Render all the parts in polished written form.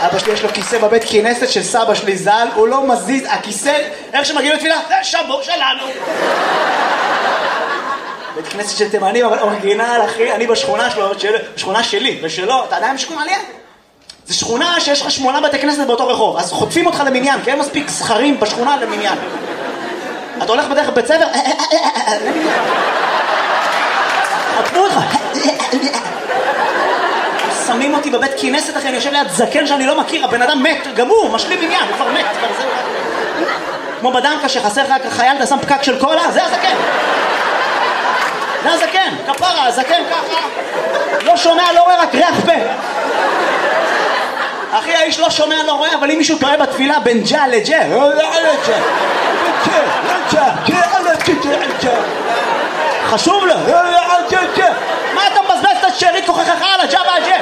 אבא שלי יש לו כיסא בבית כנסת של סבא שלי ז"ל, הוא לא מזיז, הכיסא, איך שמגיעים לתפילה, זה שבור שלנו. בית כנסת של תימנים, אבל אורגינל, אחי, אני בשכונה שלו, בשכונה שלי ושלו, אתה יודע בשכונה ליד? זה שכונה שיש לך 8 בתי כנסת באותו רחוב, אז חוטפים אותך למניין, כי אין מספיק שכרים בשכונה למניין. אתה הולך בדרך בית ספר, חטפו אותך. שמים אותי בבית כנסת, אחי, אני יושב ליד זקן שאני לא מכיר, הבן אדם מת, גמור, משלים עניין, הוא כבר מת. כמו בדנקה שחסר לך חייל, אתה שם פקק של קולה, זה הזקן. זה הזקן, כפרה, הזקן ככה. לא שומע, לא רואה, רק ריח פה. אחי, האיש לא שומע, לא רואה, אבל אם מישהו טועה בתפילה בין ג'ה לג'ה, חשוב לו. מה אתה מבזבז את השארית כוחך על הג'ה והג'ה?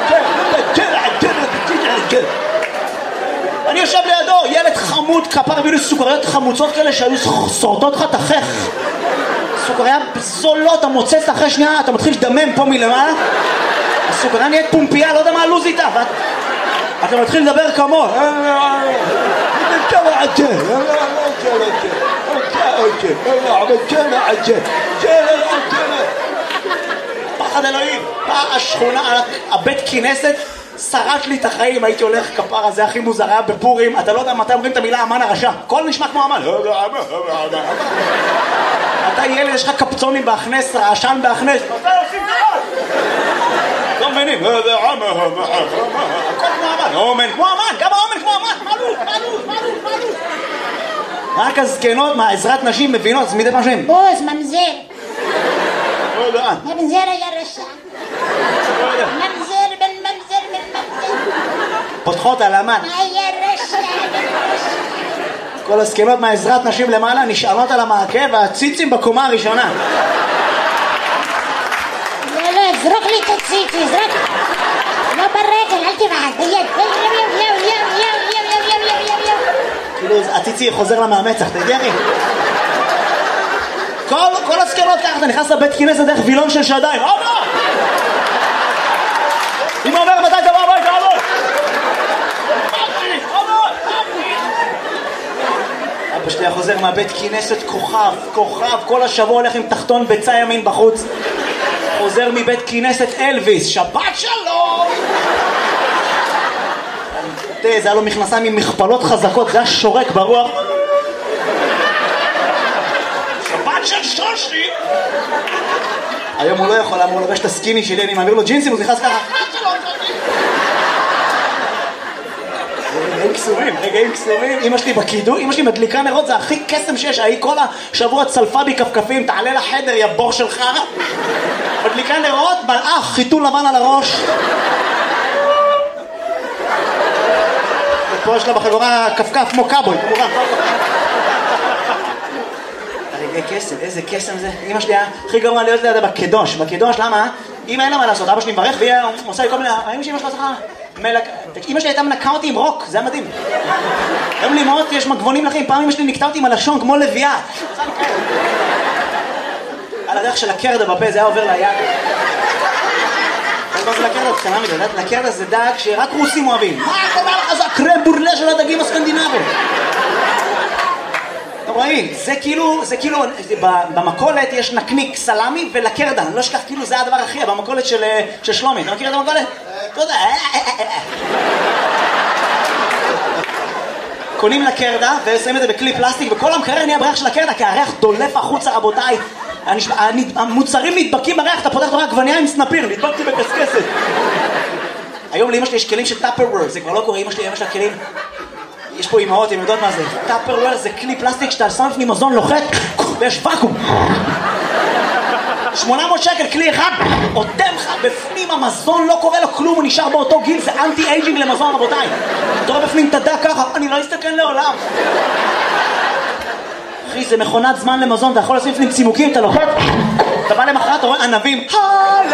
אני יושב לידו, ילד חמוד, כפר הביאו לי סוכריות חמוצות כאלה שהיו שורדות לך תחך. סוכריה זולות, אתה מוצץ אחרי שנייה, אתה מתחיל לדמם פה מלמעלה. הסוכריה נהיית פומפייה, לא יודע מה הלוז איתה. אתה מתחיל לדבר כמו פחד אלוהים. השכונה, הבית כנסת שרט לי את החיים, הייתי הולך כפרה, זה הכי מוזר, היה בפורים, אתה לא יודע מתי אומרים את המילה אמן הרשע, הכל נשמע כמו אמן. אתה ילד, יש לך קפצונים בהכנס, רעשן בהכנס, מתי עושים דבר? לא מבינים, הכל כמו אמן, אומן כמו אמן, גם האומן כמו אמן, מעלו. רק הזקנות, מה, עזרת נשים מבינות, אז מדי פעם בוז, ממזר. ממזר היה רשע. ממזר בן ממזר בן ממזר. פותחות על אמן. היה רשע. כל הזקנות מהעזרת נשים למעלה נשאלות על המעקה והציצים בקומה הראשונה. לא, זרוק לי את הציצי, זרוק. לא ברגל, אל תבעד, ביד. כאילו, הציצי חוזר למאמצח, תגידי. כל הזקנות ככה, אתה נכנס לבית כנסת דרך וילון של שדיים. אבא! אמא אומר, מתי תבוא הביתה, אבא? אבא שלי חוזר מהבית כנסת כוכב, כל השבוע הולך עם תחתון ביצה ימין בחוץ. חוזר מבית כנסת אלוויס, שבת שלום! זה היה לו מכנסיים עם מכפלות חזקות, זה היה שורק ברוח. שבת של שושי! היום הוא לא יכול, אמור לבש את הסקיני שלי, אני מעביר לו ג'ינסים, הוא נכנס ככה. רגעים קסומים, אמא שלי בקידו, אמא שלי מדליקה נרות, זה הכי קסם שיש, היא כל השבוע צלפה בי כפכפים, תעלה לחדר, יא בור שלך. מדליקה נרות, מלאך, חיתול לבן על הראש. ופה יש לה בחגורה כפכף כמו קאבוי, כמובן. רגעי קסם, איזה קסם זה. אמא שלי הכי גרוע להיות לידה בקדוש, למה? אמא אין לה מה לעשות, אבא שלי מברך והיא עושה לי כל מיני, אמא שלי אמא שלה צריכה אמא שלי הייתה מנקה אותי עם רוק, זה היה מדהים. היום לימות יש מגבונים לכם, פעם אמא שלי נקטה אותי עם הלשון כמו לביאה. על הדרך של הקרדה בפה, זה היה עובר ליד. מה זה לקרדה? קטנה מדי, לקרדה זה דג שרק רוסים אוהבים. מה קורה לך? זה הקרם בורלה של הדגים הסקנדינביים. אתה רואים, זה כאילו, במקולת יש נקניק סלמי ולקרדה, אני לא אשכח, כאילו זה הדבר הכי, במקולת של שלומי, אתה מכיר את המקולת? תודה. קונים לקרדה ושמים את זה בכלי פלסטיק, וכל המקרר נהיה בריח של הקרדה, כי הריח דולף החוצה, רבותיי. המוצרים נדבקים בריח, אתה פותח דבר עגבנייה עם סנפיר, נדבקתי בקסקסת. היום לאמא שלי יש כלים של טאפרוור, זה כבר לא קורה, אמא שלי כלים. יש פה אמהות, הם יודעות מה זה. טאפרוור זה כלי פלסטיק שאתה שם לפני מזון לוחת ויש ואקום. 800 שקל, כלי אחד, עותם לך בפנים המזון, לא קורה לו כלום, הוא נשאר באותו גיל, זה אנטי אייג'ינג למזון, רבותיי. אתה רואה בפנים תדע ככה, אני לא אסתכל לעולם. אחי, זה מכונת זמן למזון, אתה יכול לשים לפנים צימוקים, אתה לוחת, אתה בא למחרת, אתה רואה ענבים,